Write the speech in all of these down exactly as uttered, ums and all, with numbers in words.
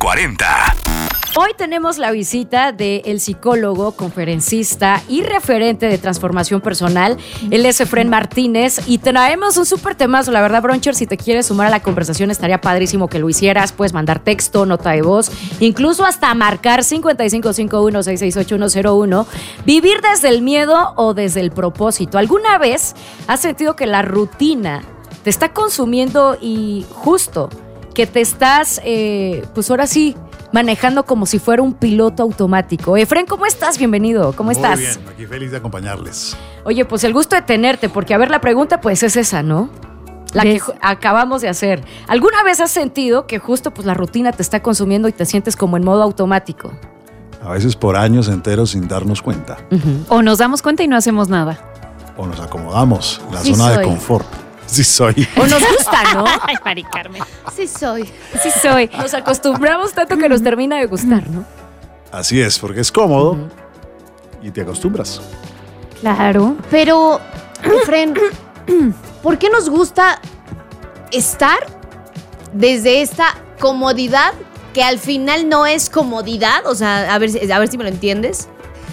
cuarenta. Hoy tenemos la visita del psicólogo, conferencista y referente de transformación personal. Él es Efrén Martínez y traemos un súper temazo. La verdad, Broncher, si te quieres sumar a la conversación, estaría padrísimo que lo hicieras. Puedes mandar texto, nota de voz, incluso hasta marcar cincuenta y cinco cincuenta y uno, sesenta y ocho, ciento uno. Vivir desde el miedo o desde el propósito. ¿Alguna vez has sentido que la rutina te está consumiendo y justo que te estás, eh, pues ahora sí, manejando como si fuera un piloto automático? Efrén, ¿cómo estás? Bienvenido. ¿Cómo Muy estás? Muy bien, aquí feliz de acompañarles. Oye, pues el gusto de tenerte, porque a ver, la pregunta pues es esa, ¿no? La que acabamos de hacer. ¿Alguna vez has sentido que justo pues la rutina te está consumiendo y te sientes como en modo automático? A veces por años enteros sin darnos cuenta. Uh-huh. O nos damos cuenta y no hacemos nada. O nos acomodamos en la Sí zona soy. de confort. Sí soy. O nos gusta, ¿no? Ay, Mari Carmen. Sí soy. Sí soy. Nos acostumbramos tanto que nos termina de gustar, ¿no? Así es, porque es cómodo Uh-huh. y te acostumbras. Claro. Pero, Efrén, ¿por qué nos gusta estar desde esta comodidad que al final no es comodidad? O sea, a ver, si- a ver si me lo entiendes.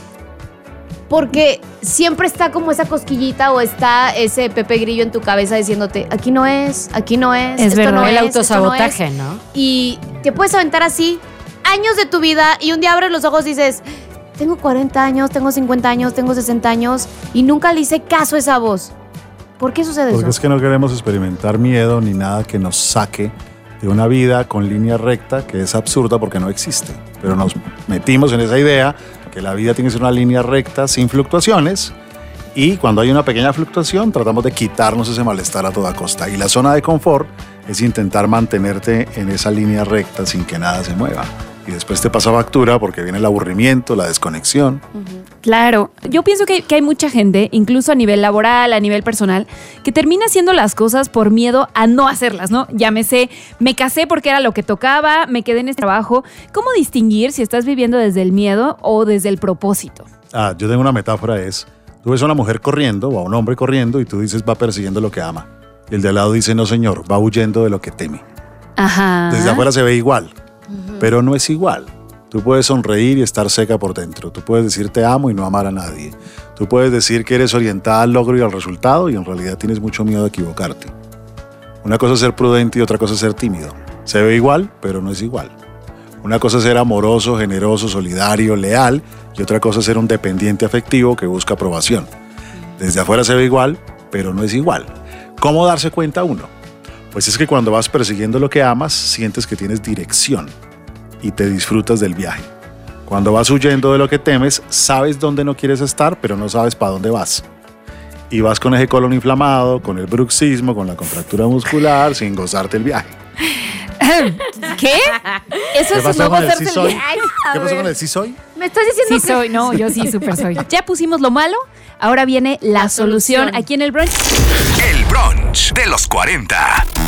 Porque siempre está como esa cosquillita o está ese Pepe Grillo en tu cabeza diciéndote, aquí no es, aquí no es, Es esto verdad, no el es, esto no es. autosabotaje, ¿no? Y te puedes aventar así años de tu vida y un día abres los ojos y dices, tengo cuarenta años, tengo cincuenta años, tengo sesenta años y nunca le hice caso a esa voz. ¿Por qué sucede Porque eso? es que no queremos experimentar miedo ni nada que nos saque de una vida con línea recta que es absurda porque no existe. Pero nos metimos en esa idea que la vida tiene que ser una línea recta sin fluctuaciones y cuando hay una pequeña fluctuación tratamos de quitarnos ese malestar a toda costa. Y la zona de confort es intentar mantenerte en esa línea recta sin que nada se mueva. Y después te pasa factura porque viene el aburrimiento, la desconexión. Claro. Yo pienso que, que hay mucha gente, incluso a nivel laboral, a nivel personal, que termina haciendo las cosas por miedo a no hacerlas, ¿no? Llámese, me casé porque era lo que tocaba, me quedé en este trabajo. ¿Cómo distinguir si estás viviendo desde el miedo o desde el propósito? Ah, yo tengo una metáfora, es, tú ves a una mujer corriendo o a un hombre corriendo y tú dices va persiguiendo lo que ama. Y el de al lado dice, no señor, va huyendo de lo que teme. Ajá. Desde afuera se ve igual, pero no es igual. Tú puedes sonreír y estar seca por dentro. Tú puedes decir te amo y no amar a nadie. Tú puedes decir que eres orientada al logro y al resultado y en realidad tienes mucho miedo de equivocarte. Una cosa es ser prudente y otra cosa es ser tímido. Se ve igual, pero no es igual. Una cosa es ser amoroso, generoso, solidario, leal y otra cosa es ser un dependiente afectivo que busca aprobación. Desde afuera se ve igual, pero no es igual. ¿Cómo darse cuenta uno? Pues es que cuando vas persiguiendo lo que amas, sientes que tienes dirección y te disfrutas del viaje. Cuando vas huyendo de lo que temes, sabes dónde no quieres estar, pero no sabes para dónde vas. Y vas con ese colon inflamado, con el bruxismo, con la contractura muscular, sin gozarte el viaje. ¿Qué? Eso ¿Qué es pasó no con el gozarse sí el soy? viaje. ¿Qué pasó con el sí soy? Me estás diciendo Sí que... soy, no, yo sí, súper soy. Ya pusimos lo malo, ahora viene la, La solución. solución. Aquí en el brunch. El brunch de los cuarenta.